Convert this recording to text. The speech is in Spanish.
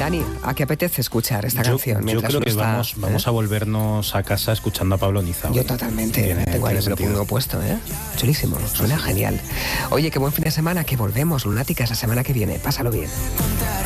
Dani, ¿a qué apetece escuchar esta canción? Yo creo que vamos a volvernos a casa escuchando a Pablo Niza. Yo totalmente. Tengo ahí el punto puesto, ¿eh? Chulísimo, suena genial. Oye, qué buen fin de semana, que volvemos, lunáticas, la semana que viene. Pásalo bien.